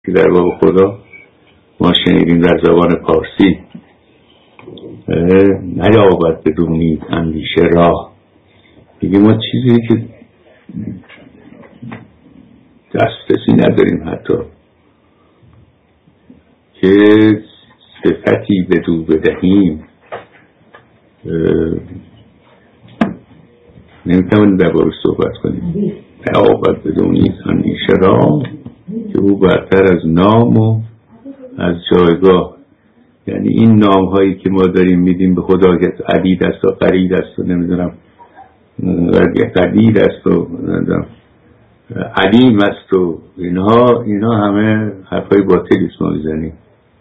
که در باب خدا ما شنیدیم در زبان پارسی، نیابد بدونید اندیشه راه. دیگه ما چیزی که دسترسی نداریم حتی که صفتی بدو بدهیم، نمیتونیم در بارش صحبت کنیم. نیابد بدونید اندیشه راه که او برتر از نام و از جایگاه. یعنی این نام هایی که ما داریم میدیم به خدا که عدید است و فرید است و نمیدونم قدیر است و علیم است و اینها همه حرفای باطلی است ما میزنیم.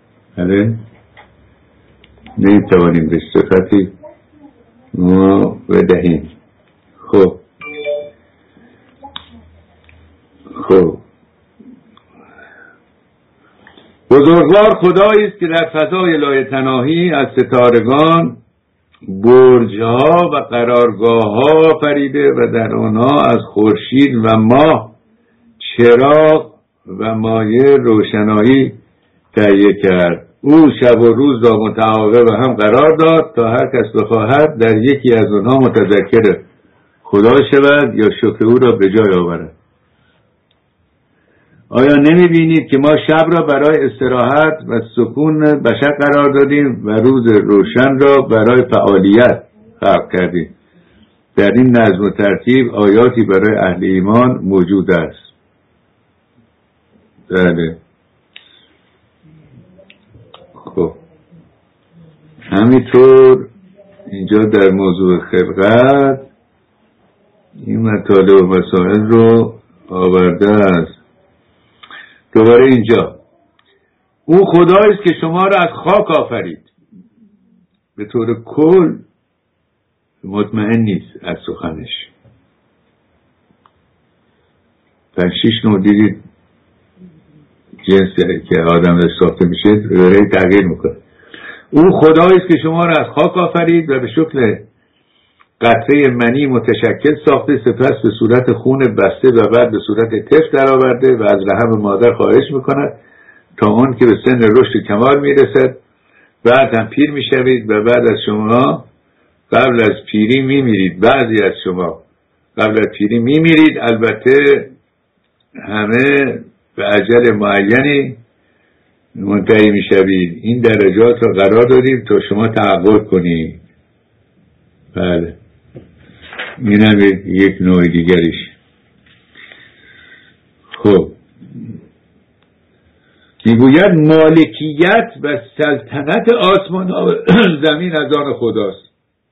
نمیتوانیم به صفتی ما بدهیم. خب بزرگوار خدایی است که در فضای لایتناهی از ستارگان برج‌ها و قرارگاه‌ها آفریده و در آنها از خورشید و ماه چراغ و مایه روشنایی تهیه کرد. او شب و روز را متعاقب هم قرار داد تا هر کس بخواهد در یکی از آنها متذکر خدا شود یا شکر او را به جای آورد. آیا نمی بینید که ما شب را برای استراحت و سکون بشر قرار دادیم و روز روشن را برای فعالیت خلق کردیم؟ در این نظم و ترتیب آیاتی برای اهل ایمان موجود است. بله. خب همینطور اینجا در موضوع خلقت این مطالب و مسائل رو آورده است. دوباره اینجا او خدایی است که شما را از خاک آفرید. به طور کل مطمئن نیست از سخنش. 5-6 نوع دیدید جنس که آدم ساخته میشه داره تغییر میکنه. او خدایی است که شما را از خاک آفرید و به شکل قطره منی متشکل ساخته، سپس به صورت خون بسته و بعد به صورت طفل در آورده و از رحم مادر خارج میکند تا آن که به سن رشد کمال میرسد. بعد هم پیر میشوید و بعد از شما قبل از پیری میمیرید. بعضی از شما قبل از پیری میمیرید. البته همه به اجل معینی منتهی میشوید. این درجات را قرار دادیم تا شما تحقق کنید. بله، این هم یک نوع دیگریش. خب میگوید مالکیت و سلطنت آسمان و زمین از آن خداست.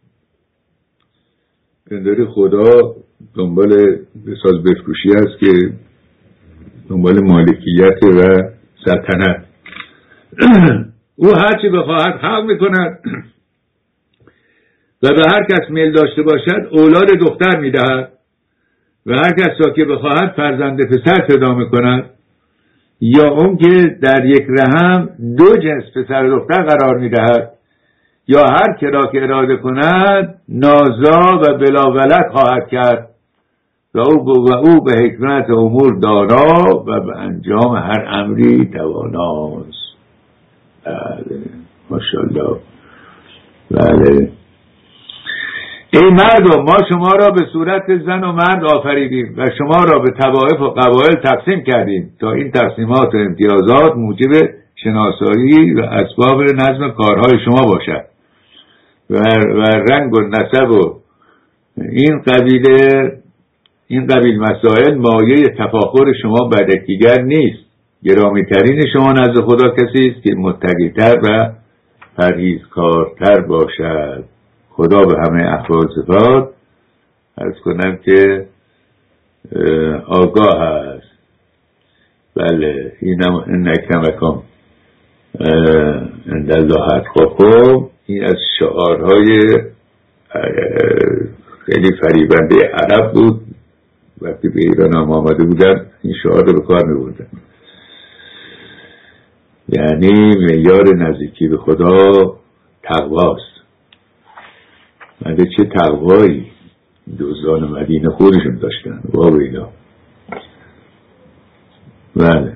پنداری خدا دنبال ساز بفروشی است که دنبال مالکیت و سلطنت. او هرچی بخواهد خلق میکند و به هر کس میل داشته باشد اولاد دختر میدهد و هر کس را که بخواهد فرزند پسر پیدا میکند، یا اون که در یک رحم 2 جنس پسر و دختر قرار میدهد، یا هر که را که اراده کند نازا و بلا ولد خواهد کرد و او به حکمت امور دانا و به انجام هر امری تواناست. بله، ماشاءالله. بله. ای مردم، ما شما را به صورت زن و مرد آفریدیم و شما را به طوایف و قبایل تقسیم کردیم تا این تقسیمات و امتیازات موجب شناسایی و اسباب نظم کارهای شما باشد و رنگ و نسب و این قبیل مسائل مایه تفاخر شما بر یکدیگر نیست. گرامی ترین شما نزد خدا کسی است که متقی‌تر و پرهیزکارتر باشد. خدا به همه احوال صفات عرض کنم که آگاه است. بله، این اکرمکم عند الله اتقاکم. این از شعارهای خیلی فریبنده عرب بود. وقتی به ایران هم آمده بودن این شعار رو به کار می بردن. یعنی معیار نزدیکی به خدا تقواست. مده چه تقوایی دوزان مدینه خودشون داشتن. باب اینا. بله.